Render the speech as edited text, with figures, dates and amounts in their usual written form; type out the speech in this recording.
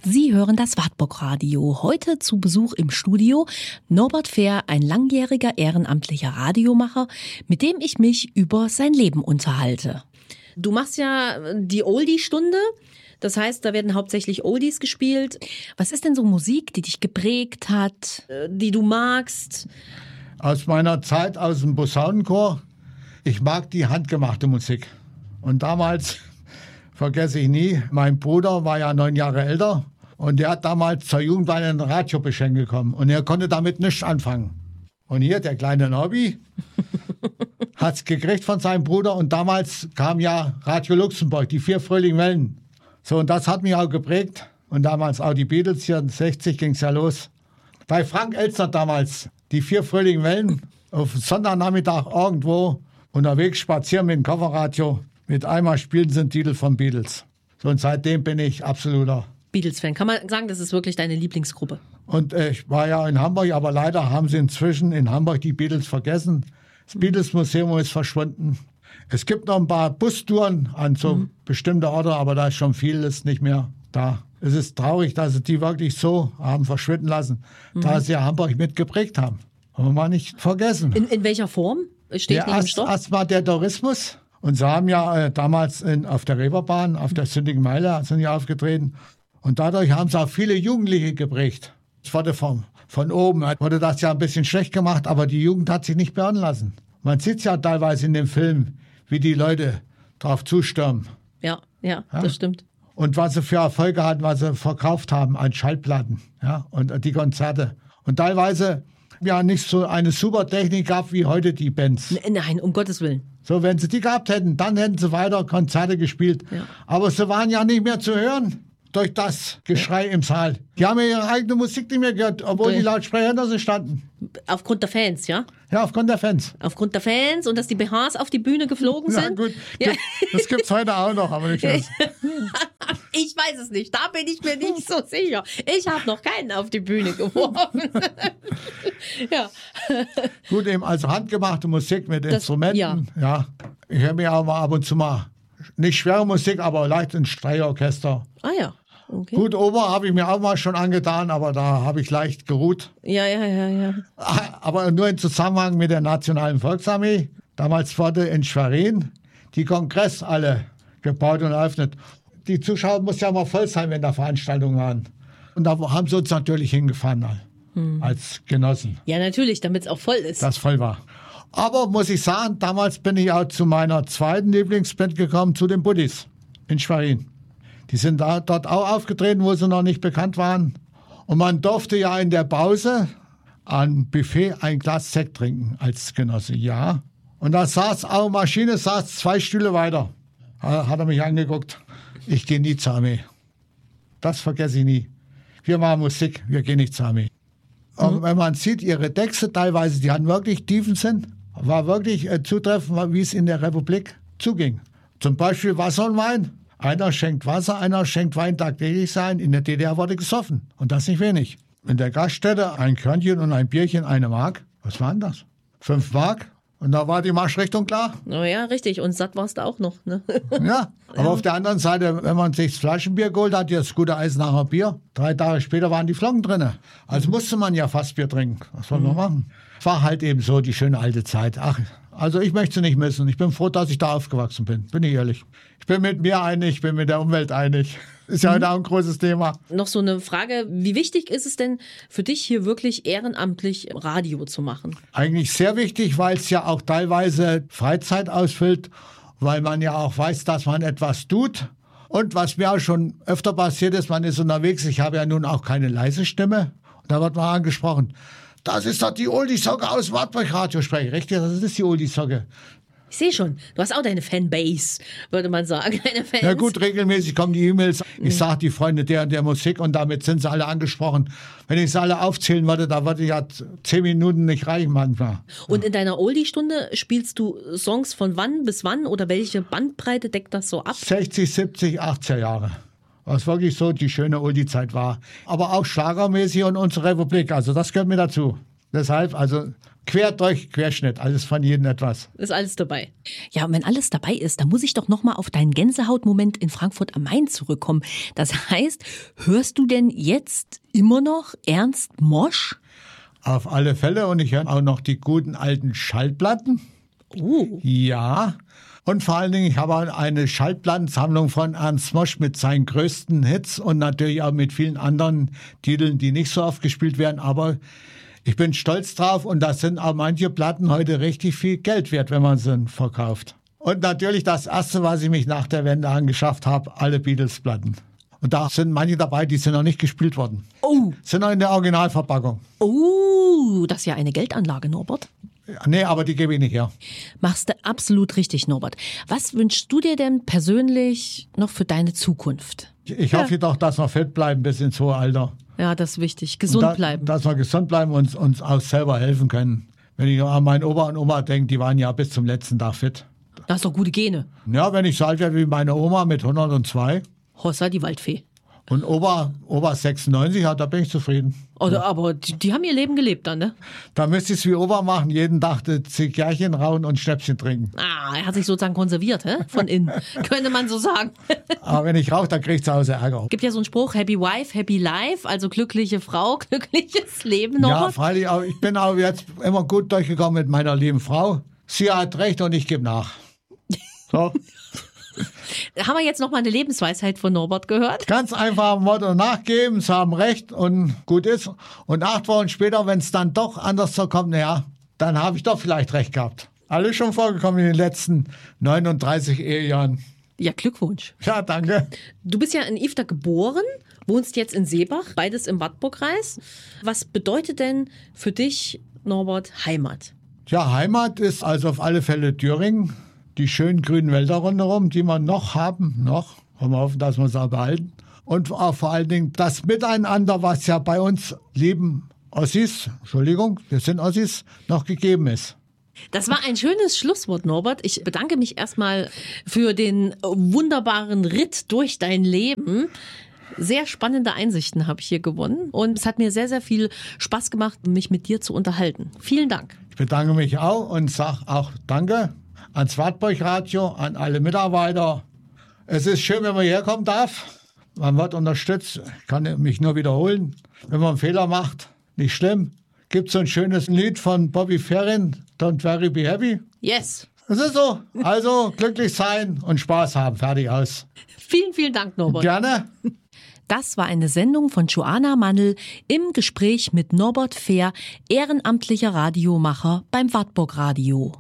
Sie hören das Wartburg Radio. Heute zu Besuch im Studio Norbert Fehr, ein langjähriger ehrenamtlicher Radiomacher, mit dem ich mich über sein Leben unterhalte. Du machst ja die Oldie-Stunde. Das heißt, da werden hauptsächlich Oldies gespielt. Was ist denn so Musik, die dich geprägt hat, die du magst? Aus meiner Zeit aus dem Posaunenchor. Ich mag die handgemachte Musik. Und damals, vergesse ich nie, mein Bruder war ja 9 Jahre älter und der hat damals zur Jugendweihe ein Radio geschenkt bekommen und er konnte damit nichts anfangen. Und hier, der kleine Norbi, hat es gekriegt von seinem Bruder und damals kam ja Radio Luxemburg, die 4 fröhlichen Wellen. So, und das hat mich auch geprägt. Und damals auch die Beatles, hier in 60 ging es ja los. Bei Frank Elstner damals, die 4 fröhlichen Wellen, auf Sonntagnachmittag irgendwo unterwegs spazieren mit dem Kofferradio. Mit einmal spielen sie einen Titel von Beatles. So, und seitdem bin ich absoluter Beatles-Fan. Kann man sagen, das ist wirklich deine Lieblingsgruppe? Und ich war ja in Hamburg, aber leider haben sie inzwischen in Hamburg die Beatles vergessen. Das Beatles-Museum ist verschwunden. Es gibt noch ein paar Bustouren an so bestimmte Orte, aber da ist schon vieles nicht mehr da. Es ist traurig, dass sie die wirklich so haben verschwinden lassen, da sie ja Hamburg mitgeprägt haben. Aber mal nicht vergessen. In welcher Form? Steht nicht im Stoff? Erstmal der Tourismus. Und sie haben ja damals auf der Reeperbahn, auf der Sündigen Meile sind ja aufgetreten. Und dadurch haben sie auch viele Jugendliche geprägt. Es wurde von oben, wurde das ja ein bisschen schlecht gemacht, aber die Jugend hat sich nicht beirren lassen. Man sieht ja teilweise in dem Film, wie die Leute drauf zustürmen. Ja, das stimmt. Und was sie für Erfolge hatten, was sie verkauft haben an Schallplatten, ja, und die Konzerte. Und teilweise ja nicht so eine super Technik gab wie heute die Bands. Nein, um Gottes Willen. So, wenn sie die gehabt hätten, dann hätten sie weiter Konzerte gespielt. Ja. Aber sie waren ja nicht mehr zu hören durch das Geschrei im Saal. Die haben ja ihre eigene Musik nicht mehr gehört, obwohl die Lautsprecher hinter sie standen. Aufgrund der Fans, ja? Ja, aufgrund der Fans. Aufgrund der Fans und dass die BHs auf die Bühne geflogen sind? Ja, gut. Ja. Das gibt's heute auch noch, aber nicht mehr. Ich weiß es nicht. Da bin ich mir nicht so sicher. Ich habe noch keinen auf die Bühne geworfen. Ja. Gut, eben also handgemachte Musik mit Instrumenten. Ja. Ich höre mir auch mal ab und zu mal nicht schwere Musik, aber leicht ein Streichorchester. Ah ja. Okay. Gut, Oper habe ich mir auch mal schon angetan, aber da habe ich leicht geruht. Ja. Aber nur im Zusammenhang mit der Nationalen Volksarmee. Damals wurde in Schwerin die Kongress alle gebaut und eröffnet. Die Zuschauer mussten ja mal voll sein, wenn da Veranstaltungen waren. Und da haben sie uns natürlich hingefahren als Genossen. Ja, natürlich, damit es auch voll ist. Das voll war. Aber muss ich sagen, damals bin ich auch zu meiner zweiten Lieblingsband gekommen, zu den Buddies in Schwerin. Die sind dort auch aufgetreten, wo sie noch nicht bekannt waren. Und man durfte ja in der Pause am Buffet ein Glas Sekt trinken als Genosse, ja. Und da Maschine saß 2 Stühle weiter. Hat er mich angeguckt. Ich gehe nie zur Armee. Das vergesse ich nie. Wir machen Musik, wir gehen nicht zur Armee. Und wenn man sieht, ihre Texte teilweise, die hatten wirklich tiefen Sinn. War wirklich zutreffend, wie es in der Republik zuging. Zum Beispiel Wasser und Wein. Einer schenkt Wasser, einer schenkt Wein tagtäglich sein. In der DDR wurde gesoffen. Und das nicht wenig. In der Gaststätte ein Körnchen und ein Bierchen, 1 Mark. Was waren das? 5 Mark. Und da war die Marschrichtung klar. Oh ja, richtig. Und satt warst du auch noch. Ne? Ja, aber auf der anderen Seite, wenn man sich das Flaschenbier geholt hat, das gute Eisenacher Bier, 3 Tage später waren die Flocken drin. Also musste man ja Fassbier trinken. Was soll man machen? War halt eben so die schöne alte Zeit. Ach, also ich möchte sie nicht missen. Ich bin froh, dass ich da aufgewachsen bin. Bin ich ehrlich. Ich bin mit mir einig, ich bin mit der Umwelt einig. Ist ja heute auch ein großes Thema. Noch so eine Frage, wie wichtig ist es denn für dich hier wirklich ehrenamtlich Radio zu machen? Eigentlich sehr wichtig, weil es ja auch teilweise Freizeit ausfüllt, weil man ja auch weiß, dass man etwas tut. Und was mir auch schon öfter passiert ist, man ist unterwegs, ich habe ja nun auch keine leise Stimme. Und da wird man angesprochen, das ist doch die Oldie-Socke aus Wartburg Radiosprecher. Richtig, das ist die Oldie-Socke. Ich sehe schon, du hast auch deine Fanbase, würde man sagen. Deine Fans. Ja gut, regelmäßig kommen die E-Mails. Ich sage die Freunde der und der Musik und damit sind sie alle angesprochen. Wenn ich sie alle aufzählen würde, da würde ja 10 Minuten nicht reichen manchmal. Und in deiner Oldie-Stunde spielst du Songs von wann bis wann oder welche Bandbreite deckt das so ab? 60, 70, 80er Jahre. Was wirklich so die schöne Oldie-Zeit war. Aber auch schlagermäßig und unsere Republik, also das gehört mir dazu. Deshalb, also Querschnitt, alles von jedem etwas. Ist alles dabei. Ja, und wenn alles dabei ist, dann muss ich doch nochmal auf deinen Gänsehautmoment in Frankfurt am Main zurückkommen. Das heißt, hörst du denn jetzt immer noch Ernst Mosch? Auf alle Fälle, und ich höre auch noch die guten alten Schallplatten. Oh. Ja, und vor allen Dingen, ich habe eine Schallplattensammlung von Ernst Mosch mit seinen größten Hits und natürlich auch mit vielen anderen Titeln, die nicht so oft gespielt werden, aber ich bin stolz drauf, und da sind auch manche Platten heute richtig viel Geld wert, wenn man sie verkauft. Und natürlich das Erste, was ich mich nach der Wende angeschafft habe, alle Beatles-Platten. Und da sind manche dabei, die sind noch nicht gespielt worden. Oh. Sind noch in der Originalverpackung. Oh, das ist ja eine Geldanlage, Norbert. Nee, aber die gebe ich nicht her. Machst du absolut richtig, Norbert. Was wünschst du dir denn persönlich noch für deine Zukunft? Ich hoffe jedoch, dass wir fit bleiben bis ins hohe Alter. Ja, das ist wichtig. Gesund bleiben. Dass wir gesund bleiben und uns auch selber helfen können. Wenn ich an meinen Opa und Oma denke, die waren ja bis zum letzten Tag fit. Das ist doch gute Gene. Ja, wenn ich so alt werde wie meine Oma mit 102 Hossa, die Waldfee. und Opa 96 hat, da bin ich zufrieden. Oder, aber die haben ihr Leben gelebt dann, ne? Da müsste ich es wie Opa machen, jeden Tag Zigarren rauchen und Schnäpschen trinken. Ah, er hat sich sozusagen konserviert, hä? Von innen. Könnte man so sagen. Aber wenn ich rauche, dann kriege ich zu Hause Ärger. Gibt ja so einen Spruch, Happy Wife, Happy Life, also glückliche Frau, glückliches Leben, Ja, Norbert. freilich, aber ich bin auch jetzt immer gut durchgekommen mit meiner lieben Frau. Sie hat recht und ich gebe nach. So. Haben wir jetzt noch mal eine Lebensweisheit von Norbert gehört? Ganz einfach Motto nachgeben, sie haben recht und gut ist. Und 8 Wochen später, wenn es dann doch anders so kommt, naja, dann habe ich doch vielleicht recht gehabt. Alles schon vorgekommen in den letzten 39 Ehejahren. Ja, Glückwunsch. Ja, danke. Du bist ja in Ifter geboren, wohnst jetzt in Seebach, beides im Wartburgkreis. Was bedeutet denn für dich, Norbert, Heimat? Ja, Heimat ist also auf alle Fälle Thüringen. Die schönen grünen Wälder rundherum, die wir noch haben, Wollen wir hoffen, dass wir es auch behalten. Und auch vor allen Dingen das Miteinander, was ja bei uns lieben Ossis, wir sind Ossis, noch gegeben ist. Das war ein schönes Schlusswort, Norbert. Ich bedanke mich erstmal für den wunderbaren Ritt durch dein Leben. Sehr spannende Einsichten habe ich hier gewonnen. Und es hat mir sehr, sehr viel Spaß gemacht, mich mit dir zu unterhalten. Vielen Dank. Ich bedanke mich auch und sage auch Danke ans Wartburg-Radio, an alle Mitarbeiter. Es ist schön, wenn man hierher kommen darf. Man wird unterstützt. Ich kann mich nur wiederholen. Wenn man einen Fehler macht, nicht schlimm. Gibt so ein schönes Lied von Bobby Ferrin, Don't Worry, Be Happy. Yes. Das ist so. Also glücklich sein und Spaß haben. Fertig aus. Vielen, vielen Dank, Norbert. Gerne. Das war eine Sendung von Joanna Mannl im Gespräch mit Norbert Fehr, ehrenamtlicher Radiomacher beim Wartburg Radio.